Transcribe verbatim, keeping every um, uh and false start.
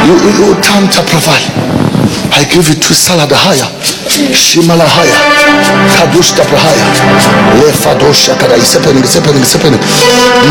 You, you tanta pravali. I give you two salad higher. Shimala higher. Kadushta prahaya. Lefadosha kada. It's happening, it's happening, it's happening.